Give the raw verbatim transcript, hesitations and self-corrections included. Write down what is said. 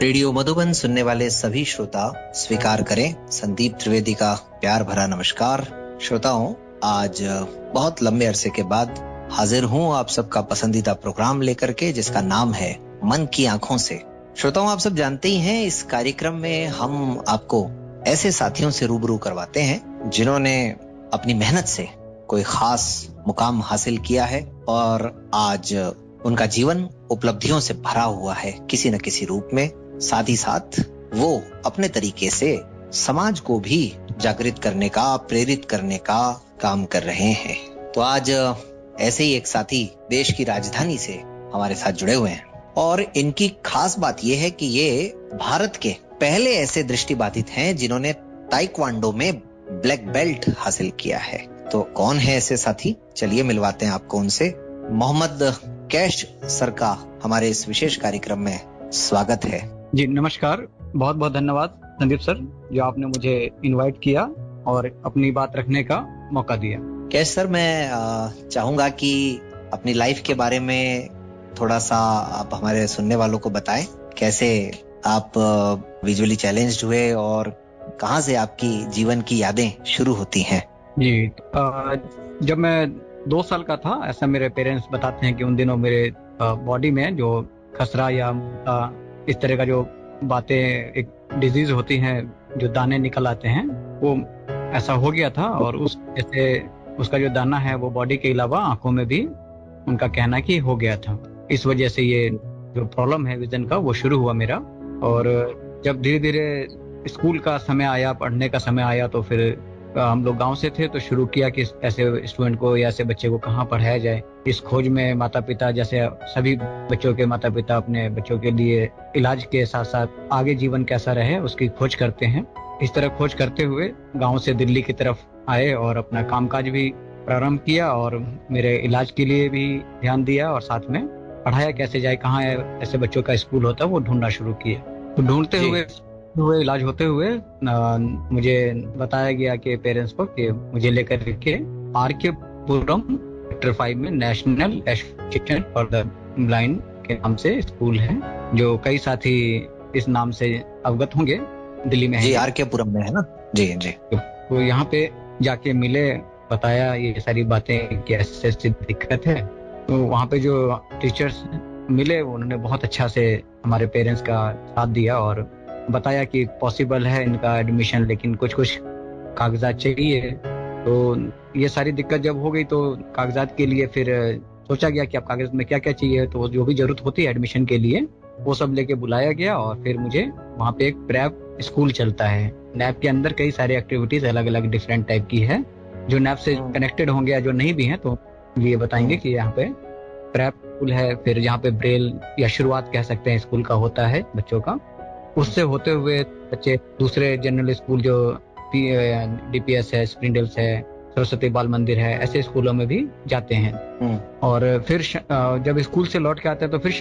Radio Madhuban सुनने वाले सभी श्रोता स्वीकार करें संदीप त्रिवेदी का प्यार भरा नमस्कार। श्रोताओं, आज बहुत लंबे अरसे के बाद हाजिर हूं आप सबका पसंदीदा प्रोग्राम लेकर के, जिसका नाम है मन की आंखों से। श्रोताओं, आप सब जानते ही हैं, इस कार्यक्रम में हम आपको ऐसे साथियों से रूबरू करवाते हैं जिन्होंने अपनी मेहनत से कोई खास मुकाम हासिल किया है और आज उनका जीवन उपलब्धियों से भरा हुआ है किसी न किसी रूप में। साथ ही साथ वो अपने तरीके से समाज को भी जागृत करने का, प्रेरित करने का काम कर रहे हैं। तो आज ऐसे ही एक साथी देश की राजधानी से हमारे साथ जुड़े हुए हैं और इनकी खास बात यह है कि ये भारत के पहले ऐसे दृष्टिबाधित हैं जिन्होंने ताइक्वांडो में ब्लैक बेल्ट हासिल किया है। तो कौन है ऐसे साथी, चलिए मिलवाते हैं आपको उनसे। मोहम्मद कैश सर का हमारे इस विशेष कार्यक्रम में स्वागत है। जी नमस्कार, बहुत बहुत धन्यवाद संदीप सर, जो आपने मुझे इनवाइट किया और अपनी बात रखने का मौका दिया। कैश सर, मैं चाहूंगा कि अपनी लाइफ के बारे में थोड़ा सा आप हमारे सुनने वालों को बताएं। कैसे आप विजुअली चैलेंज्ड हुए और कहां से आपकी जीवन की यादें शुरू होती हैं? जी, जब मैं दो साल का था, ऐसा मेरे पेरेंट्स बताते हैं कि उन दिनों मेरे बॉडी में जो खसरा या इस तरह का जो बातें, एक डिजीज होती हैं जो दाने निकल आते हैं, वो ऐसा हो गया था। और उस जैसे उसका जो दाना है वो बॉडी के अलावा आंखों में भी उनका कहना कि हो गया था। इस वजह से ये जो प्रॉब्लम है विजन का, वो शुरू हुआ मेरा। और जब धीरे धीरे स्कूल का समय आया, पढ़ने का समय आया, तो फिर हम लोग गांव से थे तो शुरू किया कि ऐसे स्टूडेंट को या ऐसे बच्चे को कहाँ पढ़ाया जाए। इस खोज में माता पिता, जैसे सभी बच्चों के माता पिता, अपने बच्चों के लिए इलाज के साथ साथ आगे जीवन कैसा रहे उसकी खोज करते हैं। इस तरह खोज करते हुए गांव से दिल्ली की तरफ आए और अपना कामकाज भी प्रारंभ किया और मेरे इलाज के लिए भी ध्यान दिया और साथ में पढ़ाया कैसे जाए, कहाँ ऐसे बच्चों का स्कूल होता है वो ढूंढना शुरू किया। तो ढूंढते हुए हुए इलाज होते हुए आ, मुझे बताया गया कि पेरेंट्स को कि मुझे लेकर के आर के पुरम सेक्टर फाइव में national association for the blind के नाम से स्कूल है, जो कई साथी इस नाम से अवगत होंगे, दिल्ली में है। जी, आर के पुरम में है ना? जी जी। तो यहाँ पे जाके मिले, बताया ये सारी बातें कि ऐसे ऐसी दिक्कत है। तो वहाँ पे जो टीचर्स मिले उन्होंने बहुत अच्छा से हमारे पेरेंट्स का साथ दिया और बताया कि पॉसिबल है इनका एडमिशन, लेकिन कुछ कुछ कागजात चाहिए। तो ये सारी दिक्कत जब हो गई तो कागजात के लिए फिर सोचा गया कि अब कागज में क्या क्या चाहिए, तो जो भी जरूरत होती है एडमिशन के लिए वो सब लेके बुलाया गया। और फिर मुझे वहाँ पे एक प्रेप स्कूल चलता है, नैप के अंदर कई सारी एक्टिविटीज अलग अलग डिफरेंट टाइप की है, जो नैप से कनेक्टेड होंगे या जो नहीं भी है तो ये बताएंगे कि यहाँ पे प्रेप स्कूल है। फिर यहाँ पे ब्रेल या शुरुआत कह सकते हैं स्कूल का होता है बच्चों का। उससे होते हुए बच्चे दूसरे जनरल स्कूल जो डीपीएस है, स्प्रिंगडेल्स है, सरस्वती बाल मंदिर है, ऐसे स्कूलों में भी जाते हैं। और फिर जब स्कूल से लौट के आते हैं तो फिर